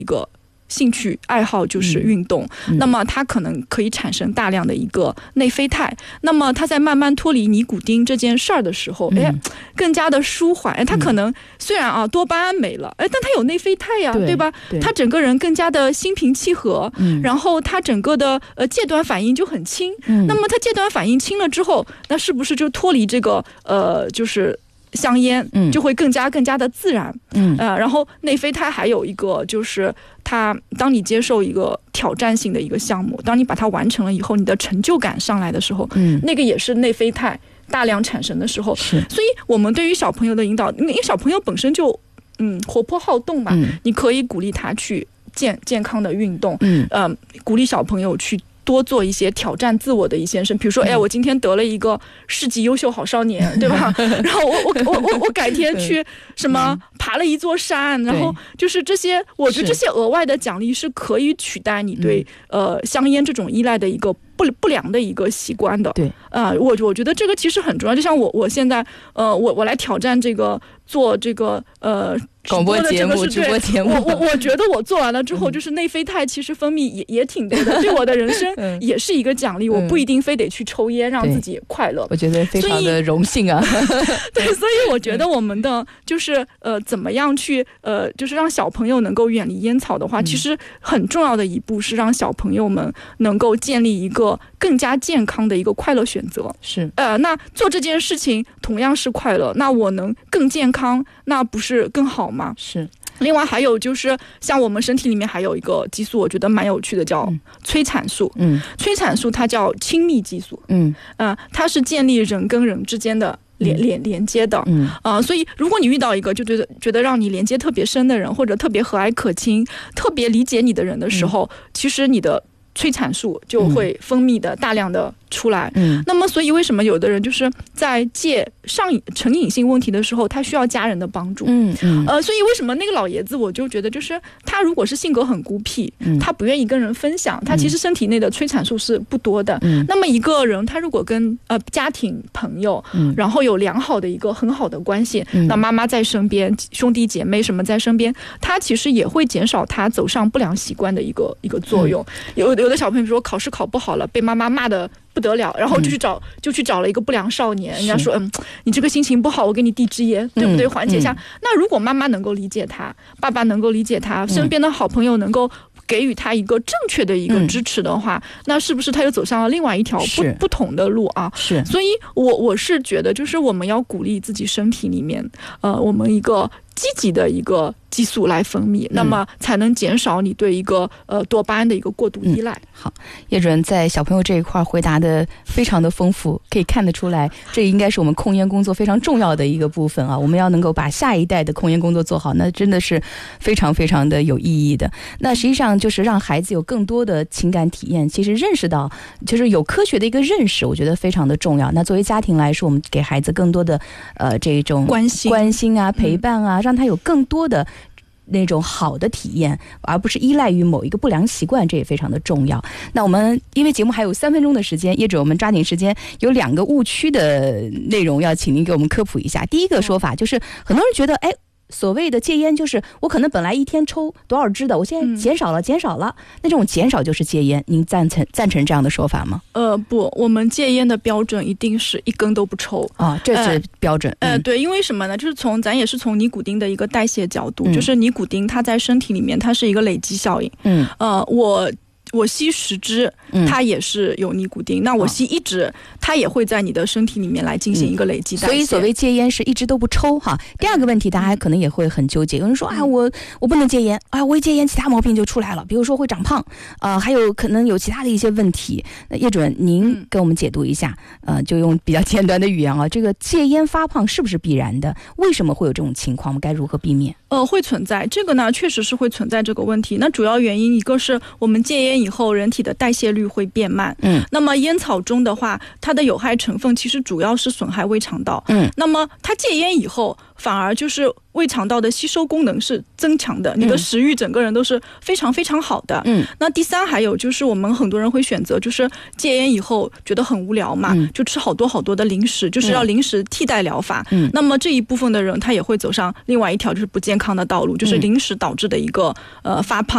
一个兴趣爱好就是运动，那么它可能可以产生大量的一个内啡肽，那么它在慢慢脱离尼古丁这件事儿的时候，更加的舒缓。它可能虽然多巴胺没了，但它有内啡肽呀，对吧？它整个人更加的心平气和，然后它整个的戒断反应就很轻。那么它戒断反应轻了之后，那是不是就脱离这个就是香烟就会更加的自然。然后内啡肽还有一个就是它，当你接受一个挑战性的一个项目，当你把它完成了以后，你的成就感上来的时候，那个也是内啡肽大量产生的时候。所以我们对于小朋友的引导，因为小朋友本身就活泼好动嘛，你可以鼓励他去健康的运动，鼓励小朋友去多做一些挑战自我的一些事，比如说，我今天得了一个市级优秀好少年，对吧？然后我改天去什么爬了一座山，然后就是这些，我觉得这些额外的奖励是可以取代你对香烟这种依赖的一个不良的一个习惯的。对，我觉得这个其实很重要。就像我现在我来挑战这个做这个广播节目、直播节目， 我觉得我做完了之后，就是内啡肽其实分泌也挺多的，对我的人生也是一个奖励。我不一定非得去抽烟让自己快乐， 我觉得非常的荣幸啊。 对，所以我觉得我们的就是怎么样去就是让小朋友能够远离烟草的话，其实很重要的一步是让小朋友们能够建立一个更加健康的一个快乐选择。是那做这件事情同样是快乐，那我能更健康，那不是更好吗？是。另外还有就是像我们身体里面还有一个激素，我觉得蛮有趣的，叫催产素。催产素它叫亲密激素。它是建立人跟人之间的连接的。所以如果你遇到一个就觉得让你连接特别深的人，或者特别和蔼可亲、特别理解你的人的时候，其实你的催产素就会分泌的大量的出来。那么所以为什么有的人就是在戒成瘾性问题的时候，他需要家人的帮助。所以为什么那个老爷子，我就觉得就是他如果是性格很孤僻，他不愿意跟人分享，他其实身体内的催产素是不多的。那么一个人他如果跟家庭朋友，然后有良好的一个很好的关系，那妈妈在身边，兄弟姐妹什么在身边，他其实也会减少他走上不良习惯的一个作用。有的小朋友比如说考试考不好了，被妈妈骂的不得了，然后就去找了一个不良少年，人家说你这个心情不好，我给你递支烟，对不对？缓解一下。那如果妈妈能够理解他，爸爸能够理解他，身边的好朋友能够给予他一个正确的一个支持的话，那是不是他又走上了另外一条不同的路啊？是。所以我是觉得就是我们要鼓励自己身体里面我们一个积极的一个激素来分泌，那么才能减少你对一个多巴胺的一个过度依赖。 好，叶主任在小朋友这一块回答的非常的丰富，可以看得出来，这应该是我们控烟工作非常重要的一个部分啊。我们要能够把下一代的控烟工作做好，那真的是非常非常的有意义的。那实际上就是让孩子有更多的情感体验，其实认识到就是有科学的一个认识，我觉得非常的重要。那作为家庭来说，我们给孩子更多的这种关心啊、陪伴啊，让他有更多的那种好的体验，而不是依赖于某一个不良习惯，这也非常的重要。那我们因为节目还有3分钟的时间，业主我们抓紧时间，有2个误区的内容要请您给我们科普一下。第一个说法就是很多人觉得所谓的戒烟就是我可能本来一天抽多少支的，我现在减少了，那这种减少就是戒烟，您赞成这样的说法吗？ 不，我们戒烟的标准一定是一根都不抽啊，这是标准。 对，因为什么呢？就是咱也是从尼古丁的一个代谢角度，就是尼古丁它在身体里面它是一个累积效应。我吸10支，它也是有尼古丁，那我吸1支，它也会在你的身体里面来进行一个累积代谢。 所以所谓戒烟是一支都不抽哈。第二个问题，大家可能也会很纠结，有人说我不能戒烟，我一戒烟其他毛病就出来了，比如说会长胖，还有可能有其他的一些问题。那叶主任您给我们解读一下，就用比较简短的语言啊，这个戒烟发胖是不是必然的？为什么会有这种情况？我们该如何避免？ 会存在这个呢，确实是会存在这个问题。那主要原因一个是我们戒烟以后人体的代谢率会变慢。那么烟草中的话，它的有害成分其实主要是损害胃肠道。那么它戒烟以后反而就是胃肠道的吸收功能是增强的，你的食欲整个人都是非常非常好的。那第三还有就是我们很多人会选择就是戒烟以后觉得很无聊嘛，就吃好多好多的零食，就是要零食替代疗法。那么这一部分的人他也会走上另外一条就是不健康的道路，就是零食导致的一个发胖。